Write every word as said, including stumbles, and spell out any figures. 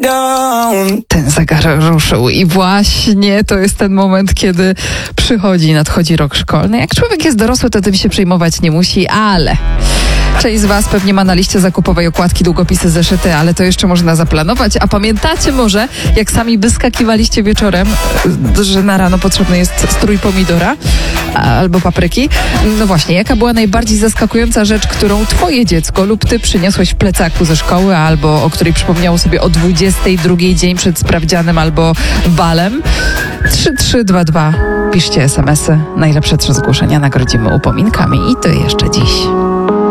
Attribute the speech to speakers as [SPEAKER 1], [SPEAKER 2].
[SPEAKER 1] down.
[SPEAKER 2] Ten zegar ruszył i właśnie to jest ten moment, kiedy przychodzi, nadchodzi rok szkolny. Jak człowiek jest dorosły, to tym się przejmować nie musi, ale część z was pewnie ma na liście zakupowej okładki, długopisy, zeszyty, ale to jeszcze można zaplanować. A pamiętacie może, jak sami wyskakiwaliście wieczorem, że na rano potrzebny jest strój pomidora albo papryki? No właśnie, jaka była najbardziej zaskakująca rzecz, którą twoje dziecko lub ty przyniosłeś w plecaku ze szkoły, albo o której przypomniało sobie o dwudziestej drugiej dzień przed sprawdzianem albo balem? trzy trzy dwa dwa. Piszcie es em esy. Najlepsze trzy zgłoszenia nagrodzimy upominkami i to jeszcze dziś.